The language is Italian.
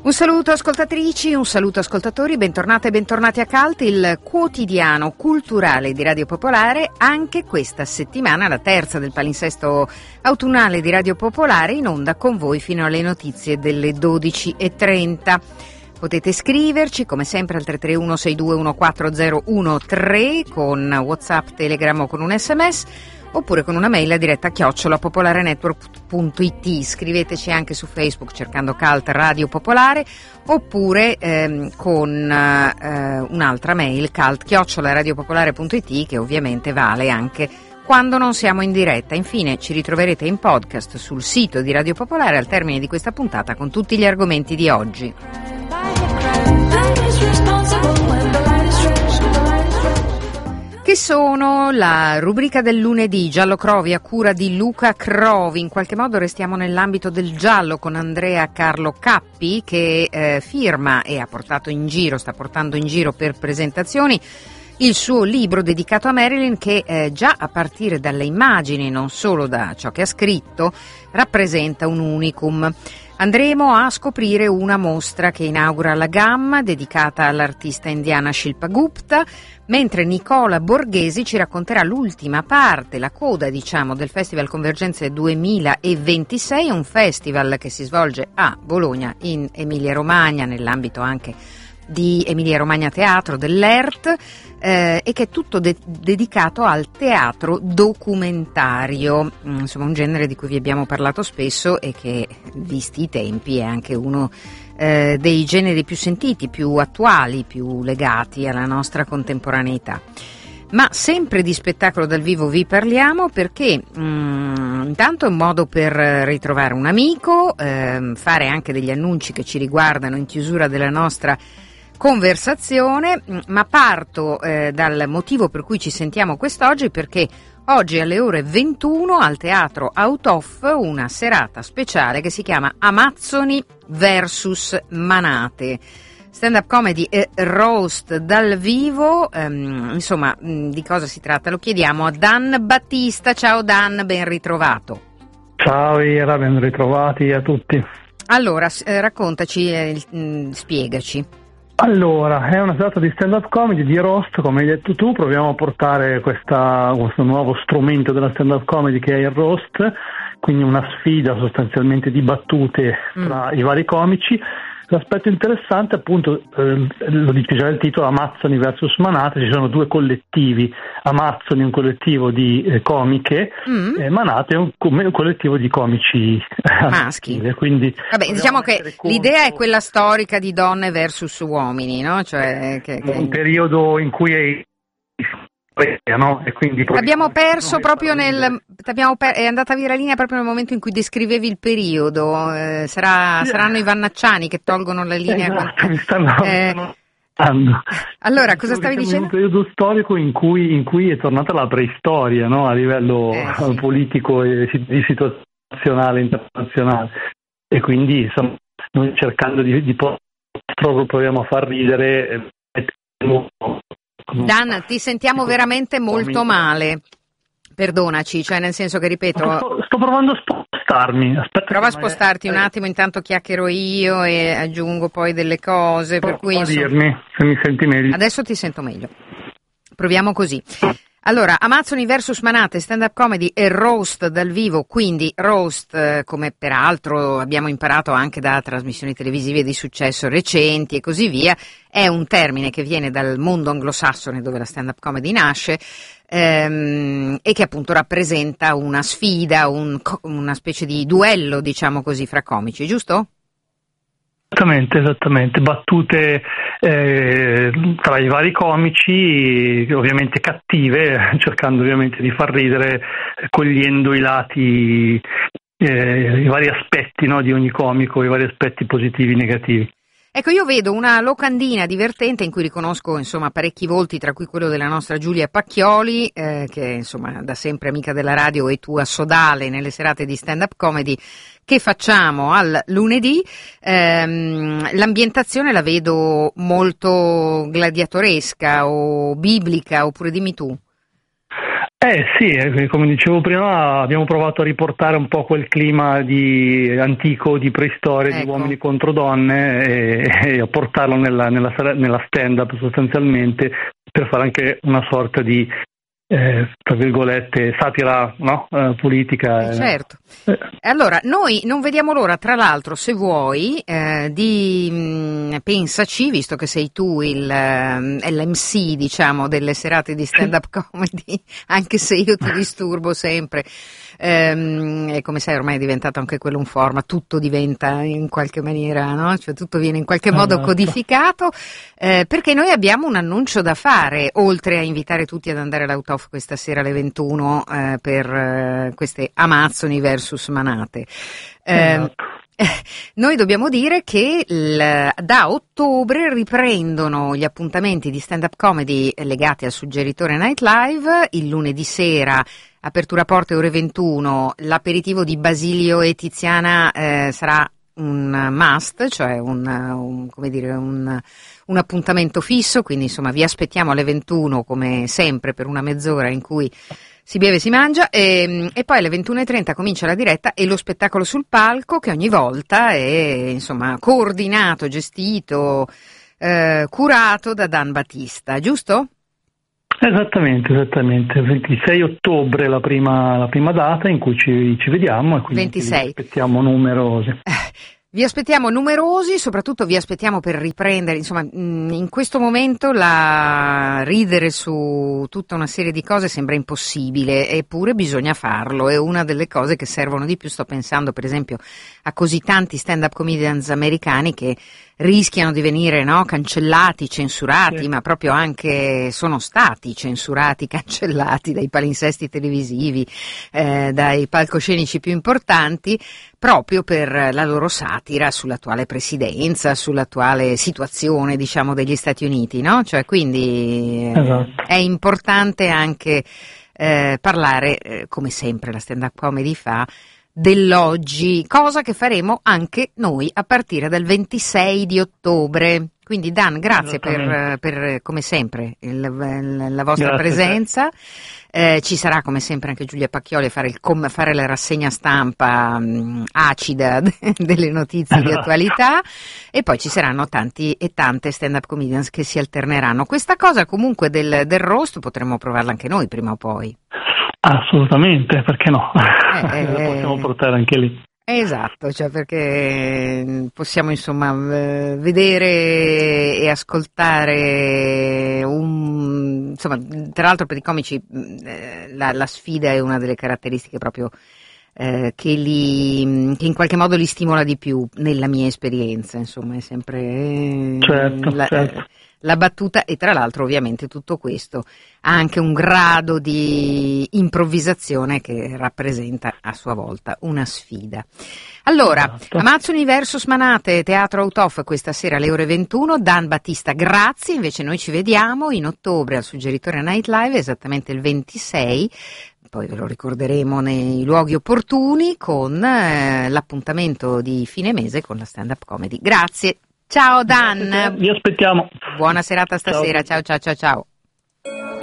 Un saluto ascoltatrici, un saluto ascoltatori, bentornate e bentornati a CULT, il quotidiano culturale di Radio Popolare, anche questa settimana, la terza del palinsesto autunnale di Radio Popolare, in onda con voi fino alle notizie delle 12:30. Potete scriverci come sempre al 331 6214013 con WhatsApp, Telegram o con un SMS, oppure con una mail a diretta @popolarenetwork.it. Scriveteci anche su Facebook cercando CULT Radio Popolare, oppure con un'altra mail, cult@radiopopolare.it, che ovviamente vale anche quando non siamo in diretta. Infine ci ritroverete in podcast sul sito di Radio Popolare al termine di questa puntata con tutti gli argomenti di oggi. Che sono la rubrica del lunedì, Giallo Crovi a cura di Luca Crovi. In qualche modo restiamo nell'ambito del giallo con Andrea Carlo Cappi, che firma e sta portando in giro per presentazioni il suo libro dedicato a Marilyn, che già a partire dalle immagini, non solo da ciò che ha scritto, rappresenta un unicum. Andremo a scoprire una mostra che inaugura la Gamma, dedicata all'artista indiana Shilpa Gupta, mentre Nicola Borghesi ci racconterà l'ultima parte, la coda del Festival Convergenze 2026, un festival che si svolge a Bologna in Emilia-Romagna, nell'ambito anche di Emilia Romagna Teatro dell'ERT, e che è tutto dedicato al teatro documentario, insomma un genere di cui vi abbiamo parlato spesso e che, visti i tempi, è anche uno dei generi più sentiti, più attuali, più legati alla nostra contemporaneità. Ma sempre di spettacolo dal vivo vi parliamo perché intanto è un modo per ritrovare un amico, fare anche degli annunci che ci riguardano in chiusura della nostra conversazione, ma parto dal motivo per cui ci sentiamo quest'oggi, perché oggi alle ore 21 al Teatro Autof una serata speciale che si chiama Amazzoni vs Manate, stand-up comedy e roast dal vivo. Insomma, di cosa si tratta? Lo chiediamo a Dan Battista. Ciao Dan, ben ritrovato. Ciao Ira, ben ritrovati a tutti. Allora, raccontaci, spiegaci. Allora, è una serata di stand-up comedy, di roast, come hai detto tu. Proviamo a portare questo nuovo strumento della stand-up comedy che è il roast, quindi una sfida sostanzialmente di battute tra i vari comici. L'aspetto interessante, appunto, lo dice già il titolo, Amazzoni vs Manate. Ci sono due collettivi: Amazzoni un collettivo di comiche, e Manate un collettivo di comici maschi. Quindi vabbè, diciamo che l'idea è quella storica di donne versus uomini, no? Cioè un periodo in cui no? E quindi abbiamo perso proprio è andata via la linea proprio nel momento in cui descrivevi il periodo. Saranno i vannacciani che tolgono la linea. Esatto, mi stanno allora, cosa stavi dicendo? Un periodo storico in cui è tornata la preistoria, no? A livello politico e situazionale internazionale, e quindi insomma, noi cercando di proviamo a far ridere. Dan, ti sentiamo veramente molto male. Perdonaci, cioè nel senso che, ripeto, sto provando a spostarmi. Prova a spostarti un attimo, intanto chiacchiero io e aggiungo poi delle cose, per cui dirmi se mi senti meglio. Adesso ti sento meglio. Proviamo così. Allora, Amazzoni vs Manate, stand-up comedy e roast dal vivo, quindi roast, come peraltro abbiamo imparato anche da trasmissioni televisive di successo recenti e così via, è un termine che viene dal mondo anglosassone dove la stand-up comedy nasce, e che appunto rappresenta una sfida, una specie di duello, diciamo così, fra comici, giusto? Esattamente, battute tra i vari comici, ovviamente cattive, cercando ovviamente di far ridere, cogliendo i lati, i vari aspetti, no, di ogni comico, i vari aspetti positivi e negativi. Ecco, io vedo una locandina divertente in cui riconosco insomma parecchi volti, tra cui quello della nostra Giulia Pacchioli, che insomma da sempre amica della radio e tua sodale nelle serate di stand-up comedy che facciamo al lunedì. L'ambientazione la vedo molto gladiatoresca o biblica, oppure dimmi tu. Sì, come dicevo prima, abbiamo provato a riportare un po' quel clima di antico, di preistoria, di uomini contro donne e a portarlo nella stand-up sostanzialmente, per fare anche una sorta di tra virgolette satira, no? Politica. Certo. Allora, noi non vediamo l'ora, tra l'altro, se vuoi, di pensaci, visto che sei tu l'MC, diciamo, delle serate di stand-up comedy, anche se io ti disturbo sempre. E come sai ormai è diventato anche quello un format, tutto diventa in qualche maniera, no? Cioè tutto viene in qualche modo codificato, perché noi abbiamo un annuncio da fare, oltre a invitare tutti ad andare all'Out of questa sera alle 21 per queste Amazzoni versus Manate. Noi dobbiamo dire che da ottobre riprendono gli appuntamenti di stand-up comedy legati al Suggeritore Night Live. Il lunedì sera, apertura porte ore 21, l'aperitivo di Basilio e Tiziana sarà un must, cioè un appuntamento fisso, quindi insomma vi aspettiamo alle 21 come sempre per una mezz'ora in cui si beve e si mangia e poi alle 21:30 comincia la diretta e lo spettacolo sul palco, che ogni volta è insomma coordinato, gestito, curato da Dan Battista, giusto? Esattamente. 26 ottobre la prima data in cui ci vediamo, e quindi 26. Vi aspettiamo numerosi. Vi aspettiamo numerosi, soprattutto vi aspettiamo per riprendere, insomma, in questo momento ridere su tutta una serie di cose sembra impossibile, eppure bisogna farlo, è una delle cose che servono di più. Sto pensando per esempio a così tanti stand-up comedians americani che rischiano di venire, no, cancellati, censurati, sì, ma proprio anche sono stati censurati, cancellati dai palinsesti televisivi, dai palcoscenici più importanti, proprio per la loro satira sull'attuale presidenza, sull'attuale situazione, diciamo, degli Stati Uniti, no? Cioè, quindi è importante anche parlare, come sempre la stand-up comedy fa, dell'oggi, cosa che faremo anche noi a partire dal 26 di ottobre. Quindi Dan, grazie per come sempre la vostra presenza. Ci sarà come sempre anche Giulia Pacchioli a fare la rassegna stampa acida delle notizie di attualità, e poi ci saranno tanti e tante stand-up comedians che si alterneranno. Questa cosa comunque del roast potremmo provarla anche noi prima o poi. Assolutamente, perché no? La possiamo portare anche lì. Esatto, cioè perché possiamo insomma vedere e ascoltare insomma, tra l'altro per i comici la sfida è una delle caratteristiche proprio che in qualche modo li stimola di più, nella mia esperienza, insomma, è sempre certo. La battuta, e tra l'altro ovviamente tutto questo ha anche un grado di improvvisazione che rappresenta a sua volta una sfida. Allora, Amazzoni versus Manate, Teatro Out of questa sera alle ore 21, Dan Battista grazie, invece noi ci vediamo in ottobre al Suggeritore Night Live, esattamente il 26, poi ve lo ricorderemo nei luoghi opportuni con l'appuntamento di fine mese con la stand-up comedy. Grazie. Ciao Dan. Vi aspettiamo. Buona serata stasera. Ciao.